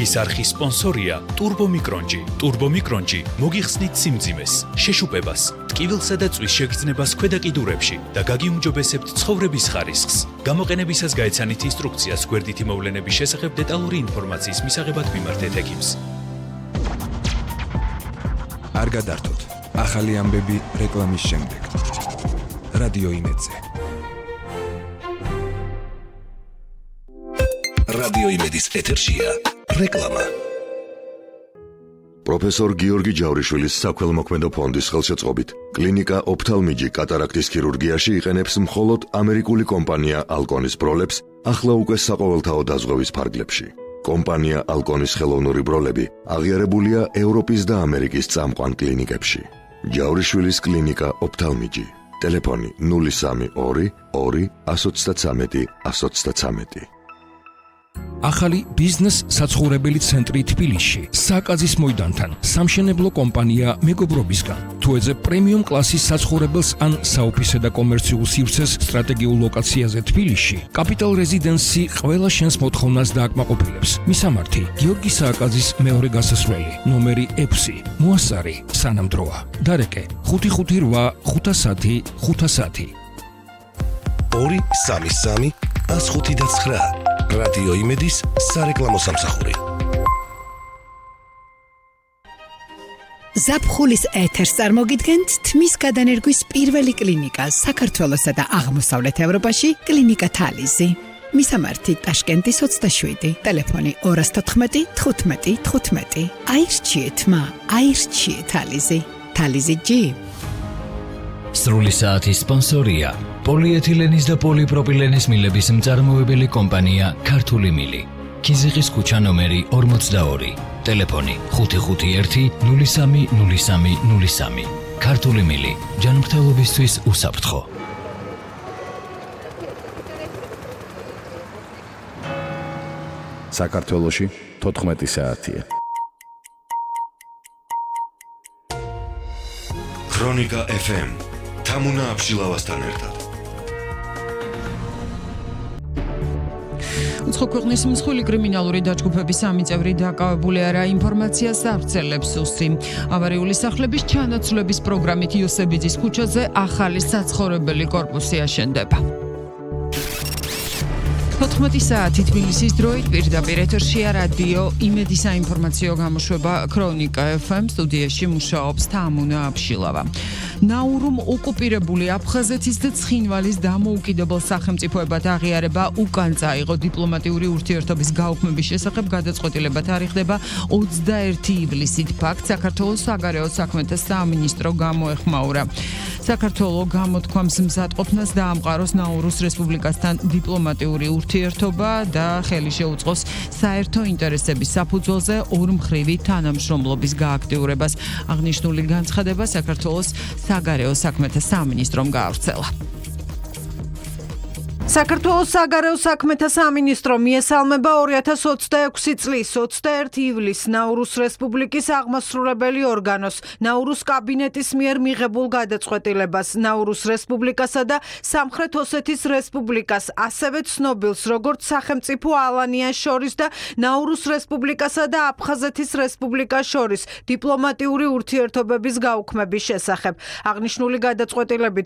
დღის არხის სპონსორია Turbo Micronji. Turbo Micronji მოგიხსნით სიმძიმეს, შეშუპებას, ტკივილსა და წვის შეგრძნებას ქვედა კიდურებში და გაგიუმჯობესებთ ცხოვრების ხარისხს. გამოყენებისას გაეცანით ინსტრუქციას გვერდითი მოვლენების შესახებ დეტალური ინფორმაციის მისაღებად მიმართეთ ექიმს. არ გადართოთ. ახალი ამბები რეკლამის შემდეგ. რადიო იმედზე. რადიო იმედის ეთერშია რეკლამა. პროფესორ გიორგი ჯავრიშვილის საქველმოქმედო ფონდის ხელშეწყობით კლინიკა ოფთალმიჯი კატარაქტის ქირურგიაში იყენებს მხოლოდ ამერიკული კომპანია ალკონის ბროლებს ახლა უკვე საყოველთაო დაზღვევის ფარგლებში. კომპანია ალკონის ხელოვნური ბროლები აღიარებულია ევროპის და ამერიკის წამყვან კლინიკებში. ჯავრიშვილის კლინიკა ოფთალმიჯი. ტელეფონი 032 2 133 133. ახალი ბიზნეს საცხოვრებელი ცენტრი თბილისში, საკაზის მოედანთან, სამშენებლო კომპანია მეგობრობისგან. თუ ეძებ პრემიუმ კლასის საცხოვრებელს ან საოფისე და კომერციულ სივრცეს სტრატეგიულ ლოკაციაზე თბილისში, კაპიტალ რეზიდენსი ყველა შენს მოთხოვნას დააკმაყოფილებს. მისამართი: გიორგი სააკაძის მეორე გასასვლელი, ნომერი 6, მოასწარი, სანამდროა. დარეკე: 558 510 510. 233 159. რადიო იმედის სარეკლამო სამსახური. ზაფხულის ეთერს წარმოგიდგენთ თმის გადანერგვის პირველი კლინიკა საქართველოსა და აღმოსავლეთ ევროპაში, კლინიკა თალიზი. მისამართი: ტაშკენტის 27, ტელეფონი 214 15 15. აირჩიეთ მა, აირჩიეთ თალიზი. თალიზი G. სრული საათის სპონსორია პოლიეთილენის და პოლიპროპილენის მილების მწარმოებელი კომპანია ქართული მილი. ქიზიყის ქუჩა ნომერი 42, ტელეფონი 551 03 03 03. ქართული მილი, ჯანმრთელობისთვის უსაფრთხო. საქართველოში 14 საათია. ქრონიკა FM. თამუნა აბშილავასთან ერთად. უცხო ქვეყნის მსხვილი კრიმინალური დაჯგუფების 3 წევრი დაკავებული არა ინფორმაციას ავრცელებს უსი. ავარიული სახლების ჩანაცვლების პროგრამით იოსებიძის ქუჩაზე ახალი საცხოვრებელი კორპუსი აშენდება. 14 საათი თბილისის დროით პირდაპირ ეთერშია რადიო იმედის საინფორმაციო გამოშვება ქრონიკა FM. სტუდიაში მუშაობს თამუნა აბშილავა. ნაურუმ ოკუპირებული აფხაზეთის და ცხინვალის დამოუკიდებელ სახელმწიფოებად აღიარება უკან წაიღო. დიპლომატიური ურთიერთობის გაუქმების შესახებ გადაწყვეტილება თარიღდება 21 ივლისით. ფაქტს საქართველოს საგარეო საქმეთა სამინისტრო გამოეხმაურა. საქართველოს გამოთქვამს მზადყოფნას დაამყაროს ნაურუს რესპუბლიკასთან დიპლომატიური ურთიერთობა და ხელი შეუწყოს საერთო ინტერესების საფუძველზე ორმხრივი თანამშრომლობის გააქტიურებას. აღნიშნული განცხადება საქართველოს საგარეო საქმეთა სამინისტრომ გაავრცელა. საქართველოს საგარეო საქმეთა სამინისტრო მიესალმება 2026 წლის 21 ივლისს ნაურუს რესპუბლიკის აღმასრულებელი ორგანოს ნაურუს კაბინეტის მიერ მიღებულ გადაწყვეტილებას ნაურუს რესპუბლიკასა და სამხრეთ ოსეთის რესპუბლიკას, ასევე ცნობილს როგორც სახელმწიფო ალანიას შორის და ნაურუს რესპუბლიკასა და აფხაზეთის რესპუბლიკას შორის დიპლომატიური ურთიერთობების გაუქმების შესახებ. აღნიშნული გადაწყვეტილებით